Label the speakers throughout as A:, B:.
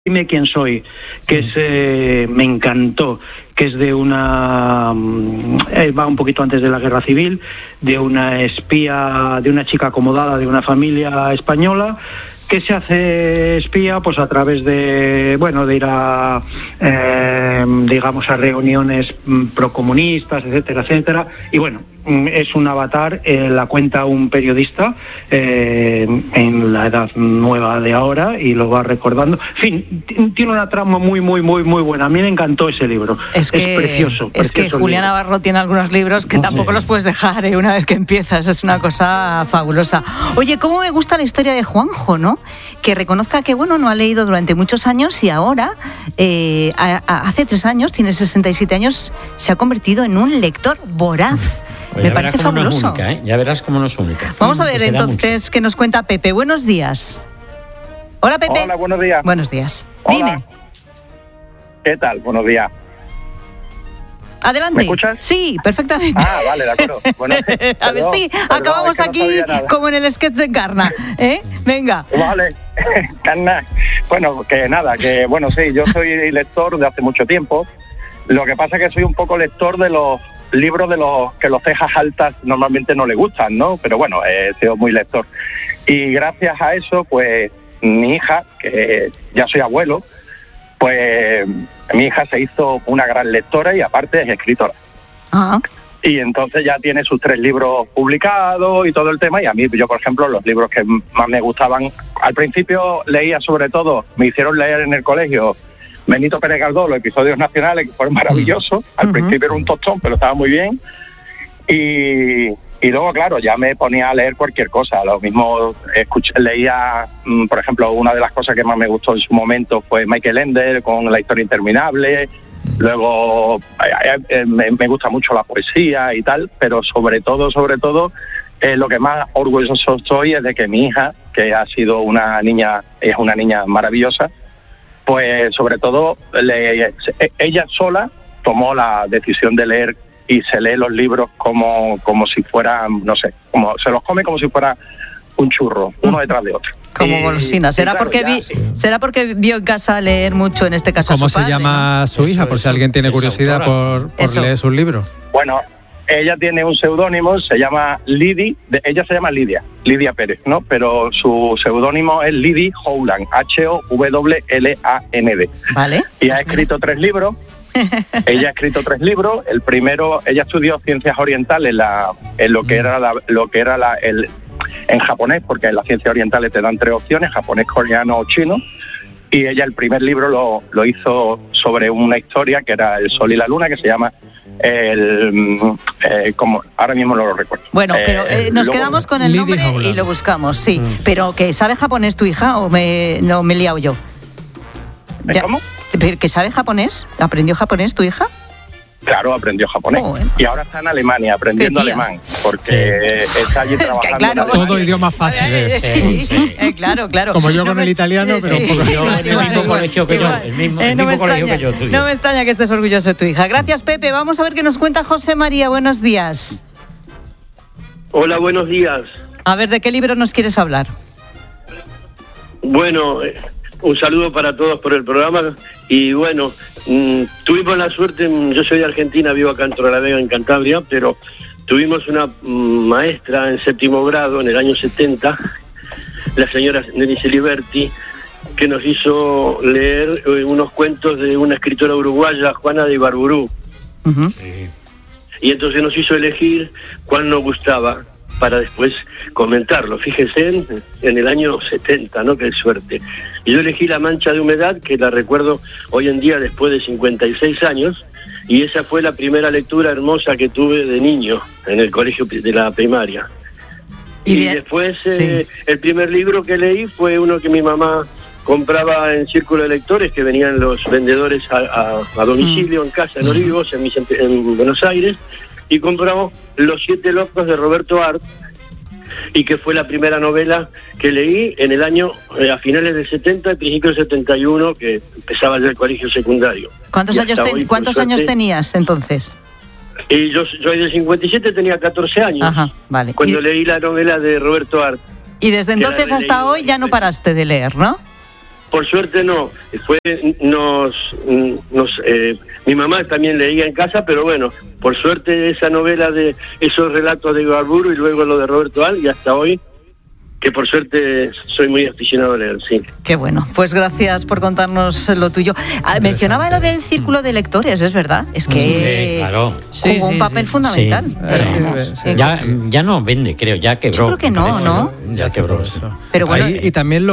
A: Dime quién soy, que es, me encantó, que es de va un poquito antes de la Guerra Civil, de una espía, de una chica acomodada de una familia española, que se hace espía pues a través de ir a digamos a reuniones procomunistas, etcétera, etcétera, y bueno, es un avatar, la cuenta un periodista en la edad nueva de ahora y lo va recordando. En fin, tiene una trama muy buena. A mí me encantó ese libro.
B: Es
A: precioso.
B: Es que Julián Navarro tiene algunos libros que tampoco los puedes dejar una vez que empiezas. Es una cosa fabulosa. Oye, cómo me gusta la historia de Juanjo, ¿no? Que reconozca que, no ha leído durante muchos años y ahora, hace 3 años, tiene 67 años, se ha convertido en un lector voraz.
C: Pues
B: me parece fabuloso.
C: No es única, Ya verás cómo no es única.
B: Vamos a ver entonces qué nos cuenta Pepe. Buenos días. Hola, Pepe.
D: Hola, buenos días.
B: Buenos días.
D: Hola.
B: Dime.
D: ¿Qué tal? Buenos días.
B: Adelante.
D: ¿Me escuchas?
B: Sí, perfectamente.
D: Vale, de acuerdo. Bueno,
B: a ver si acabamos
D: es que
B: aquí como en el sketch de Encarna. Venga.
D: Vale. Encarna. Bueno, sí, yo soy lector de hace mucho tiempo. Lo que pasa es que soy un poco lector de los libros de los que los cejas altas normalmente no le gustan, ¿no? Pero bueno, he sido muy lector. Y gracias a eso, pues, mi hija, que ya soy abuelo, pues mi hija se hizo una gran lectora y aparte es escritora.
B: Ajá.
D: Y entonces ya tiene sus 3 libros publicados y todo el tema. Y a mí, yo por ejemplo, los libros que más me gustaban, al principio leía sobre todo, me hicieron leer en el colegio Benito Pérez Galdós, los episodios nacionales, que fueron maravillosos. Al principio era un tostón, pero estaba muy bien. Y luego, claro, ya me ponía a leer cualquier cosa. Lo mismo leía, por ejemplo, una de las cosas que más me gustó en su momento fue Michael Ende con La historia interminable. Luego me gusta mucho la poesía y tal, pero sobre todo, lo que más orgulloso estoy es de que mi hija, que ha sido es una niña maravillosa, pues sobre todo ella sola tomó la decisión de leer y se lee los libros como si fueran, no sé, se los come como si fuera un churro, uno detrás de otro.
B: Como golosina. ¿Será porque vio en casa leer mucho, en este caso a su padre?
E: ¿Cómo se llama su hija? Por si alguien tiene curiosidad por leer sus libros.
D: Bueno, ella tiene un seudónimo, se llama Lidia Pérez, ¿no? Pero su seudónimo es Lidia Howland, Howland.
B: Vale.
D: Y ha escrito 3 libros. Ella ha escrito 3 libros. El primero, ella estudió ciencias orientales en lo que era en japonés, porque en las ciencias orientales te dan 3 opciones: japonés, coreano o chino. Y ella el primer libro lo hizo sobre una historia que era El Sol y la Luna, que se llama como ahora mismo no lo recuerdo.
B: Bueno, pero nos quedamos con el nombre y lo buscamos, sí. Pero ¿que sabe japonés tu hija o no me he liado yo?
D: ¿Cómo?
B: ¿Que sabe japonés? ¿Aprendió japonés tu hija?
D: Claro, aprendió japonés. Y ahora está en Alemania aprendiendo alemán, porque está allí trabajando.
B: Es que, claro,
E: todo idioma fácil es.
B: Sí. Claro.
E: Como yo con el italiano, pero un poco.
C: El mismo colegio que yo. El mismo colegio que yo.
B: No me extraña que estés orgulloso de tu hija. Gracias, Pepe. Vamos a ver qué nos cuenta José María. Buenos días.
F: Hola, buenos días.
B: A ver, ¿de qué libro nos quieres hablar?
F: Bueno, un saludo para todos por el programa. Y bueno, tuvimos la suerte, yo soy de Argentina, vivo acá en Torrelavega, en Cantabria, pero tuvimos una maestra en 7º grado en el año 70, la señora Nelly Celiberti, que nos hizo leer unos cuentos de una escritora uruguaya, Juana de Ibarburú.
B: Uh-huh.
F: Sí. Y entonces nos hizo elegir cuál nos gustaba para después comentarlo. Fíjense en el año 70, ¿no? Qué suerte. Y yo elegí La mancha de humedad, que la recuerdo hoy en día después de 56 años, y esa fue la primera lectura hermosa que tuve de niño en el colegio de la primaria. Y después el primer libro que leí fue uno que mi mamá compraba en Círculo de Lectores, que venían los vendedores a domicilio en casa, en Olivos, en Buenos Aires, y compramos Los 7 locos de Roberto Art, y que fue la primera novela que leí en el año, a finales del 70, principios del 71, que empezaba ya el colegio secundario.
B: ¿Cuántos años tenías entonces?
F: Y yo soy del 57, tenía 14 años.
B: Ajá, vale.
F: Cuando leí la novela de Roberto Art.
B: Y desde entonces hasta hoy ya no paraste de leer, ¿no?
F: por suerte no. Mi mamá también leía en casa, pero bueno, por suerte esa novela de esos relatos de Ibarburu y luego lo de Roberto Al, y hasta hoy, que por suerte soy muy aficionado a leer, sí.
B: Qué bueno, pues gracias por contarnos lo tuyo. Mencionaba lo del círculo de lectores, es verdad, es que
C: claro.
B: jugó un papel fundamental.
C: Sí. Ya no vende, creo, ya quebró.
B: Yo creo que no.
C: Ya quebró eso.
B: Pero bueno,
E: y también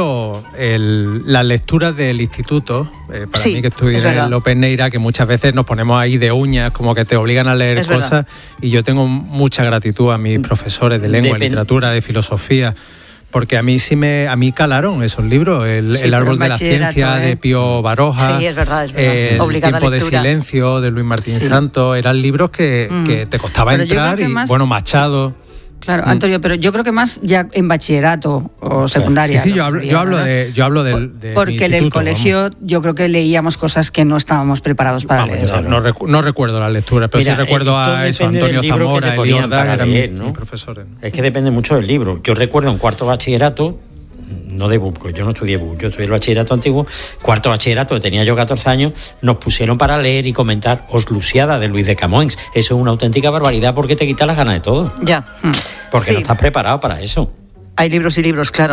E: la lectura del instituto, para mí que estuve en López Neira, que muchas veces nos ponemos ahí de uñas, como que te obligan a leer cosas, y yo tengo mucha gratitud a mis profesores de lengua, literatura, de filosofía, porque a mí calaron esos libros, el árbol de la ciencia de Pío Baroja,
B: es verdad.
E: El tiempo de silencio de Luis Martín Santos, eran libros que te costaba entrar, y Machado.
G: Claro, Antonio, pero yo creo que más ya en bachillerato o secundaria.
E: Sí, yo hablo del
G: porque en el colegio yo creo que leíamos cosas que no estábamos preparados para leer.
E: No recuerdo las lecturas, pero sí recuerdo a Antonio Zamora, Elías Ordaz, eran mis profesores, ¿no?
C: Es que depende mucho del libro. Yo recuerdo en cuarto bachillerato, no de BUP, yo no estudié BUP, yo estudié el bachillerato antiguo, cuarto bachillerato, que tenía yo 14 años, nos pusieron para leer y comentar Os Lusiada de Luis de Camões. Eso es una auténtica barbaridad porque te quita las ganas de todo.
B: Ya.
C: Porque no estás preparado para eso.
B: Hay libros y libros, claro.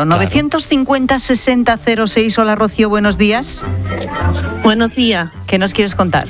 B: 950-60-06. Hola, Rocío, buenos días.
H: Buenos días.
B: ¿Qué nos quieres contar?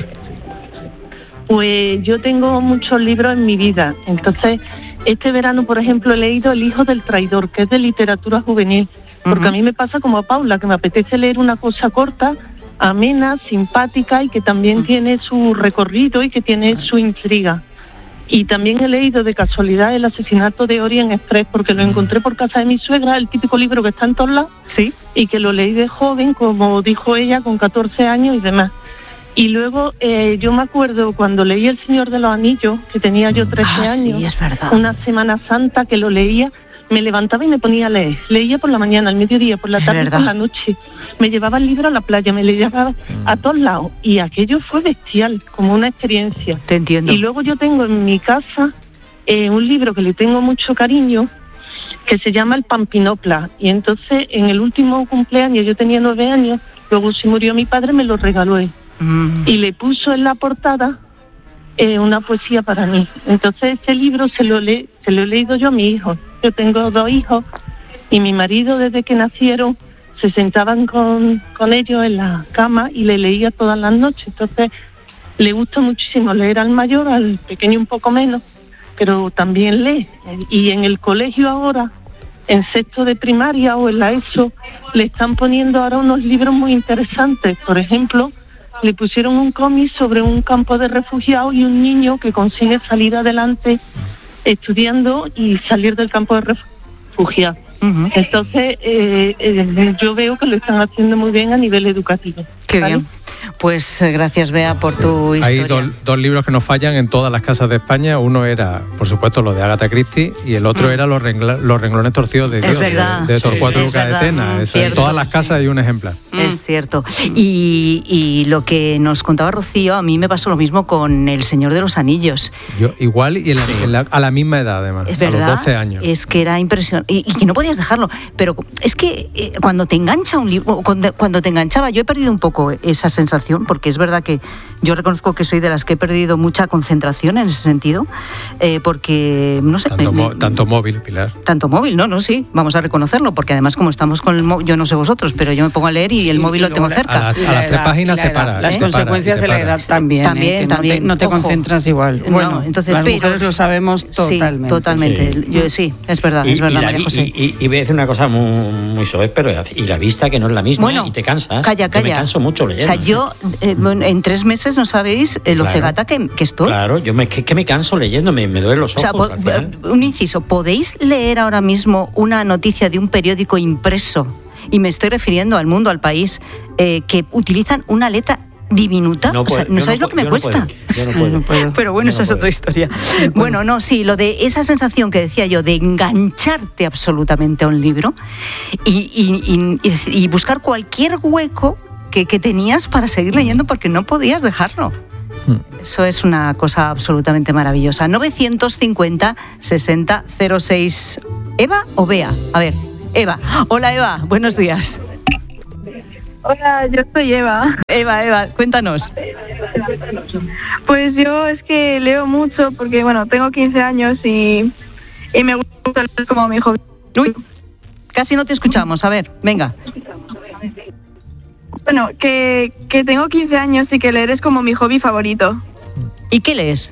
H: Pues yo tengo muchos libros en mi vida. Entonces, este verano, por ejemplo, he leído El hijo del traidor, que es de literatura juvenil. Porque a mí me pasa como a Paula, que me apetece leer una cosa corta, amena, simpática y que también tiene su recorrido y que tiene su intriga. Y también he leído de casualidad El asesinato de Orient Express, porque lo encontré por casa de mi suegra, el típico libro que está en todos lados, y que lo leí de joven, como dijo ella, con 14 años y demás. Y luego yo me acuerdo cuando leí El Señor de los Anillos, que tenía yo 13 años,
B: es verdad.
H: Una Semana Santa que lo leía, me levantaba y me ponía a leer. Leía por la mañana, al mediodía, por la tarde y por la noche. Me llevaba el libro a la playa, me lo llevaba a todos lados. Y aquello fue bestial, como una experiencia.
B: Te entiendo.
H: Y luego yo tengo en mi casa un libro que le tengo mucho cariño, que se llama El Pampinopla. Y entonces, en el último cumpleaños, yo tenía 9 años, luego se murió mi padre, me lo regaló él. Y le puso en la portada una poesía para mí. Entonces ese libro se lo he leído yo a mi hijo. Yo tengo 2 hijos y mi marido, desde que nacieron, se sentaban con ellos en la cama y le leía todas las noches. Entonces le gusta muchísimo leer al mayor, al pequeño un poco menos, pero también lee. Y en el colegio ahora, en sexto de primaria o en la ESO, le están poniendo ahora unos libros muy interesantes. Por ejemplo, le pusieron un cómic sobre un campo de refugiados y un niño que consigue salir adelante estudiando y salir del campo de refugiados. Entonces, yo veo que lo están haciendo muy bien a nivel educativo.
B: Qué bien. Pues gracias, Bea, por tu historia.
E: Hay dos libros que nos fallan en todas las casas de España. Uno era, por supuesto, lo de Agatha Christie, y el otro era Los renglones torcidos de Dios, de Torcuato Luca de Tena. En todas las casas hay un ejemplar.
B: Es cierto. Y lo que nos contaba Rocío, a mí me pasó lo mismo con El Señor de los Anillos.
E: Yo igual, y a la misma edad, además,
B: es verdad,
E: a los 12 años.
B: Es que era impresionante, y que no podías dejarlo. Pero es que cuando te engancha un libro, cuando te enganchaba, yo he perdido un poco esa sensación, porque es verdad que yo reconozco que soy de las que he perdido mucha concentración en ese sentido, porque, no sé...
E: Tanto móvil, Pilar.
B: Tanto móvil, sí, vamos a reconocerlo, porque además como estamos con el móvil, yo no sé vosotros, pero yo me pongo a leer y el móvil lo tengo cerca.
E: A las 3 páginas te para.
G: Las consecuencias de la edad también.
B: También.
G: No te concentras igual. Bueno,
B: entonces,
G: las mujeres lo sabemos totalmente.
B: Sí, totalmente. Es verdad, María José.
C: Y voy a decir una cosa muy soez, pero y la vista, que no es la misma, y te cansas.
B: Calla.
C: Yo me canso mucho leyendo.
B: O sea, yo en 3 meses no sabéis lo cegata que estoy.
C: Claro, que me canso leyendo, me duelen los ojos.
B: O sea, un inciso, ¿podéis leer ahora mismo una noticia de un periódico impreso? Y me estoy refiriendo al Mundo, al País, que utilizan una letra diminuta. No sabéis lo que me cuesta.
C: No puedo.
B: Pero bueno, esa es otra historia. Bueno, lo de esa sensación que decía yo, de engancharte absolutamente a un libro y buscar cualquier hueco que tenías para seguir leyendo, porque no podías dejarlo. Eso es una cosa absolutamente maravillosa. 950-60-06. ¿Eva o Bea? A ver, Eva. Hola, Eva, buenos días.
I: Hola, yo soy Eva.
B: Eva, cuéntanos.
I: Pues yo es que leo mucho porque, bueno, tengo 15 años y me gusta leer como mi hobby.
B: Uy, casi no te escuchamos. A ver, venga.
I: Bueno, que tengo 15 años y que leer es como mi hobby favorito.
B: ¿Y qué lees?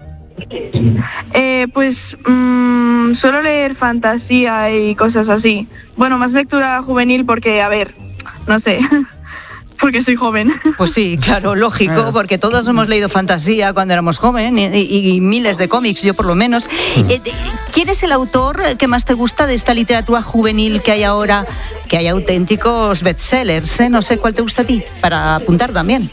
I: Pues suelo leer fantasía y cosas así. Bueno, más lectura juvenil porque, a ver, no sé, porque soy joven.
B: Pues sí, claro, lógico, porque todos hemos leído fantasía cuando éramos jóvenes y miles de cómics, yo por lo menos. ¿Quién es el autor que más te gusta de esta literatura juvenil que hay ahora? Que hay auténticos bestsellers, ¿eh? No sé cuál te gusta a ti, para apuntar también.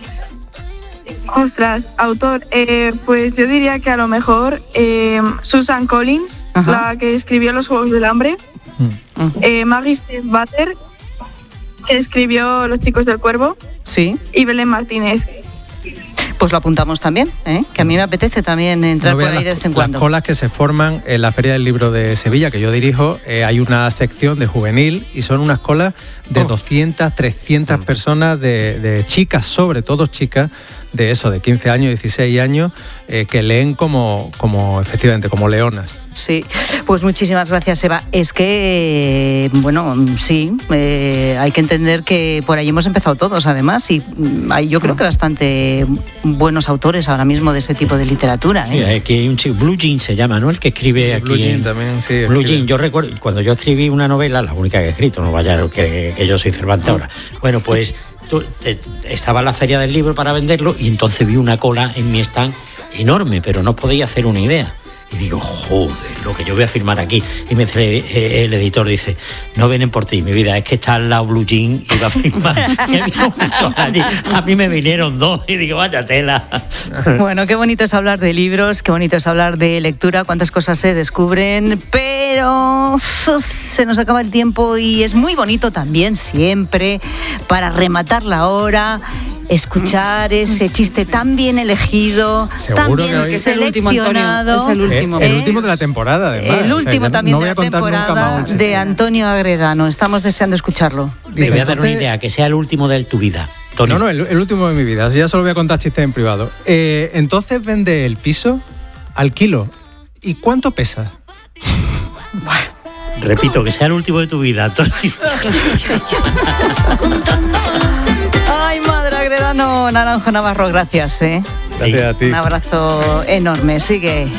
I: Ostras, autor, pues yo diría que a lo mejor Susan Collins, la que escribió Los Juegos del Hambre, Maggie Stiefvater, que escribió Los Chicos del Cuervo,
B: sí,
I: y Belén Martínez.
B: Pues lo apuntamos también, que a mí me apetece también entrar por ahí de vez en cuando.
E: Las colas que se forman en la Feria del Libro de Sevilla, que yo dirijo, hay una sección de juvenil y son unas colas de 200, 300 personas, de chicas, sobre todo chicas, de eso, de 15 años, 16 años, que leen como efectivamente, como leonas.
B: Sí, pues muchísimas gracias, Eva. Es que, bueno, sí, hay que entender que por ahí hemos empezado todos, además, y hay, yo creo que bastante buenos autores ahora mismo de ese tipo de literatura.
C: Sí, aquí hay un chico, Blue Jean se llama, ¿no? El que escribe aquí.
E: Blue Jean también, sí.
C: Blue Jean, yo recuerdo, cuando yo escribí una novela, la única que he escrito, no vaya que yo soy Cervantes ahora. Bueno, pues estaba en la Feria del Libro para venderlo y entonces vi una cola en mi stand enorme, pero no podía hacer una idea. Y digo, joder, lo que yo voy a firmar aquí. Y me dice el editor, dice, no vienen por ti, mi vida, es que está al lado Blue Jean y va a firmar. Y había una cola allí. A mí me vinieron dos y digo, vaya tela.
B: Bueno, qué bonito es hablar de libros, qué bonito es hablar de lectura, cuántas cosas se descubren, pero se nos acaba el tiempo y es muy bonito también siempre, para rematar la hora, escuchar ese chiste tan bien elegido, tan bien seleccionado.
G: Es el último.
E: El último de la temporada, además.
B: El último también
E: no
B: de la temporada de Antonio Agredano. Estamos deseando escucharlo.
C: Te voy a dar una idea, que sea el último de tu vida. Tony.
E: No, el último de mi vida. Ya solo voy a contar chistes en privado. Entonces vende el piso al kilo. ¿Y cuánto pesa?
C: Repito, que sea el último de tu vida, Tony.
B: Ay, madre Agredano, Naranjo Navarro, gracias.
E: Gracias a ti.
B: Un abrazo enorme. Sigue